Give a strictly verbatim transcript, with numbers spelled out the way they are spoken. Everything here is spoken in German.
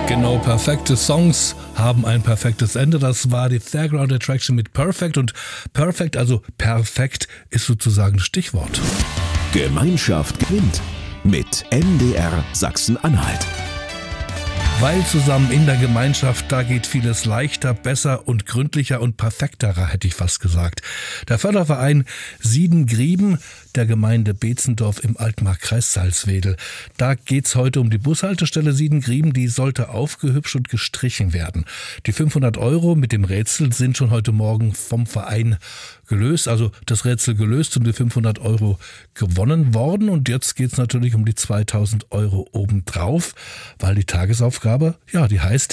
Genau, perfekte Songs haben ein perfektes Ende. Das war die Fairground Attraction mit Perfect. Und Perfect, also perfekt, ist sozusagen das Stichwort. Gemeinschaft gewinnt mit M D R Sachsen-Anhalt. Weil zusammen in der Gemeinschaft, da geht vieles leichter, besser und gründlicher und perfekter, hätte ich fast gesagt. Der Förderverein Siedengrieben der Gemeinde Beetzendorf im Altmarkkreis Salzwedel. Da geht's heute um die Bushaltestelle Siedengrieben, die sollte aufgehübscht und gestrichen werden. Die fünfhundert Euro mit dem Rätsel sind schon heute Morgen vom Verein gelöst, also das Rätsel gelöst und die fünfhundert Euro gewonnen worden. Und jetzt geht's natürlich um die zweitausend Euro obendrauf, weil die Tagesaufgabe, ja, die heißt